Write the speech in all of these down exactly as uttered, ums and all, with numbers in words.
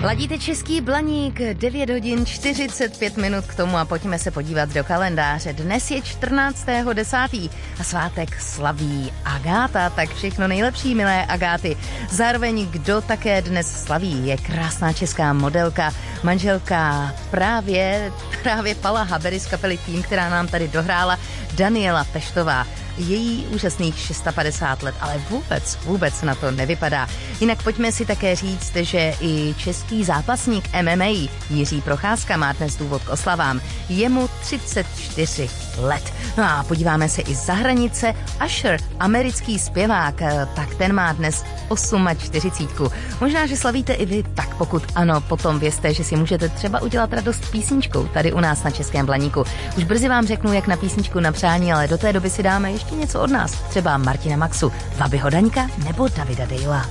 Ladíte Český Blaník, devět hodin čtyřicet pět minut k tomu a pojďme se podívat do kalendáře. Dnes je čtrnáctého desátého a svátek slaví Agáta, tak všechno nejlepší, milé Agáty. Zároveň kdo také dnes slaví, je krásná česká modelka, manželka právě, právě Pala Habery z kapely Tým, která nám tady dohrála, Daniela Peštová. Její úžasných padesát šest let, ale vůbec, vůbec na to nevypadá. Jinak pojďme si také říct, že i český zápasník M M A Jiří Procházka má dnes důvod k oslavám. Je mu třicet čtyři let. No a podíváme se i za hranice. Usher, americký zpěvák, tak ten má dnes čtyřicet osm. Možná, že slavíte i vy, tak pokud ano, potom vězte, že si můžete třeba udělat radost písničkou tady u nás na Českém Blaníku. Už brzy vám řeknu, jak na písničku na přání, ale do té doby si dáme ještě něco od nás, třeba Martina Maxu, Vabyho Daňka nebo Davida Dejla.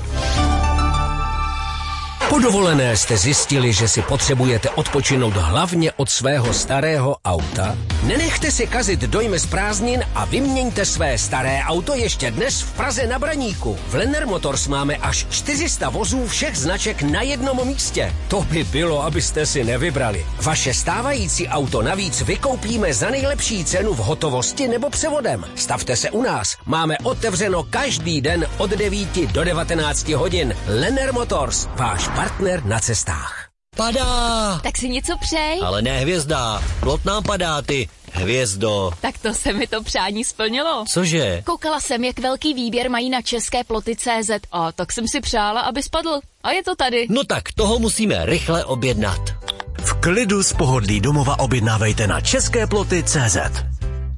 Po dovolené jste zjistili, že si potřebujete odpočinout hlavně od svého starého auta? Nenechte si kazit dojmy z prázdnin a vyměňte své staré auto ještě dnes v Praze na Braníku. V Lenner Motors máme až čtyři sta vozů všech značek na jednom místě. To by bylo, abyste si nevybrali. Vaše stávající auto navíc vykoupíme za nejlepší cenu v hotovosti nebo převodem. Stavte se u nás. Máme otevřeno každý den od devíti do devatenácti hodin. Lenner Motors, váš partner na cestách. Padá! Tak si něco přej. Ale ne hvězda, plot nám padá, ty hvězdo. Tak to se mi to přání splnilo. Cože? Koukala jsem, jak velký výběr mají na české ploty tečka cé zet a tak jsem si přála, aby spadl. A je to tady. No tak toho musíme rychle objednat. V klidu z pohodlí domova objednávejte na české ploty tečka cé zet.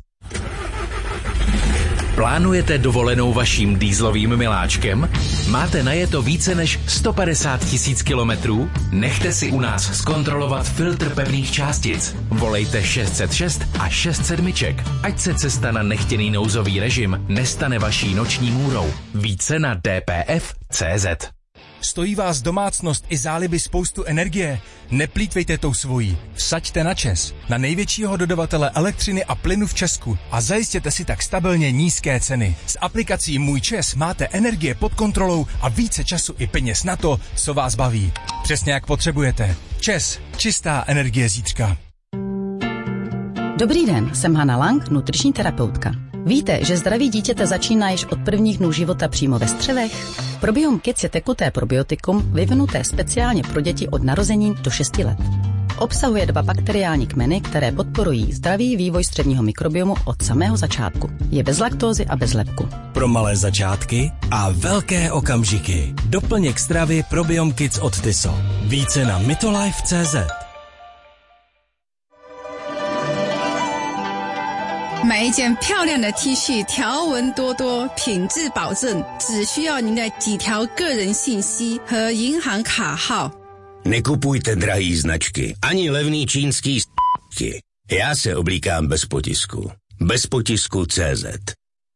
Plánujete dovolenou vaším dýzlovým miláčkem? Máte najeto více než sto padesát tisíc kilometrů? Nechte si u nás zkontrolovat filtr pevných částic. Volejte šest set šest a šest sedmiček, ať se cesta na nechtěný nouzový režim nestane vaší noční můrou. Více na d p f tečka cé zet. Stojí vás domácnost i záliby spoustu energie? Neplýtvejte tou svojí. Vsaďte na ČEZ, na největšího dodavatele elektřiny a plynu v Česku a zajistěte si tak stabilně nízké ceny. S aplikací Můj ČEZ máte energie pod kontrolou a více času i peněz na to, co vás baví. Přesně jak potřebujete. ČEZ, čistá energie zítřka. Dobrý den, jsem Hana Lang, nutriční terapeutka. Víte, že zdraví dítěte začíná již od prvních dnů života přímo ve střevech? Probiom Kids je tekuté probiotikum vyvinuté speciálně pro děti od narození do šesti let. Obsahuje dva bakteriální kmeny, které podporují zdravý vývoj střevního mikrobiomu od samého začátku. Je bez laktózy a bez lepku. Pro malé začátky a velké okamžiky. Doplněk stravy Probiom Kids od Tyso. Více na mitolife tečka cé zet. 买一件漂亮的 T 恤，条纹多多，品质保证，只需要您的几条个人信息和银行卡号。 Nekupujte drahý značky, ani levný čínský s***ky. Já se oblíkám bez potisku. Bez potisku tečka cé zet.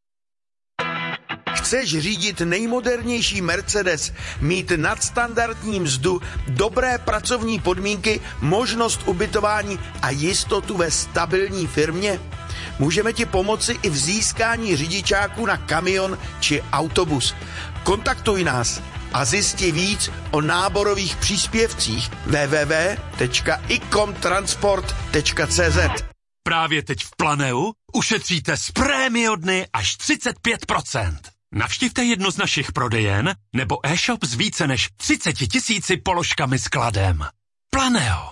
Chceš řídit nejmodernější Mercedes, mít nadstandardní mzdu, dobré pracovní podmínky, možnost ubytování a jistotu ve stabilní firmě? Můžeme ti pomoci i v získání řidičáků na kamion či autobus. Kontaktuj nás a zjisti víc o náborových příspěvcích w w w tečka icomtransport tečka cé zet. Právě teď v Planeu ušetříte z prémio dny až třicet pět procent. Navštivte jednu z našich prodejen nebo e-shop s více než třicet tisíci položkami skladem. Planeo.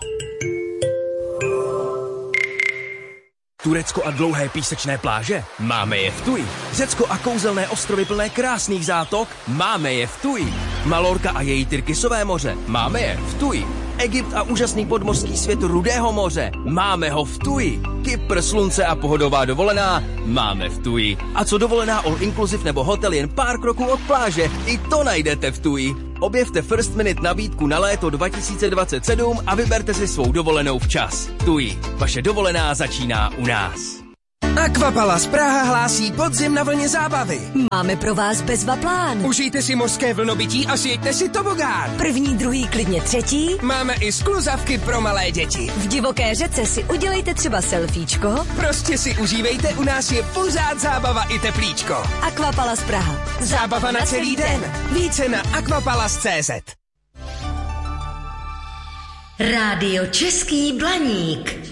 Turecko a dlouhé písečné pláže? Máme je v Tuji. Řecko a kouzelné ostrovy plné krásných zátok? Máme je v Tuji. Malorka a její tyrkysové moře? Máme je v Tuji. Egypt a úžasný podmořský svět Rudého moře? Máme ho v Tuji. Kypr, slunce a pohodová dovolená? Máme v Tuji. A co dovolená all inclusive nebo hotel jen pár kroků od pláže? I to najdete v Tuji. Objevte First Minute nabídku na léto dva tisíce dvacet sedm a vyberte si svou dovolenou včas. Tuji. Vaše dovolená začíná u nás. Aquapalace Praha hlásí podzim na vlně zábavy. Máme pro vás bezvaplán. Užijte si mořské vlnobytí a sjeďte si tobogán. První, druhý, klidně třetí. Máme i skluzavky pro malé děti. V divoké řece si udělejte třeba selfiečko. Prostě si užívejte, u nás je pořád zábava i teplíčko. Aquapalace Praha. Zábava na celý den. Více na aquapalace tečka cé zet. Rádio Český Blaník.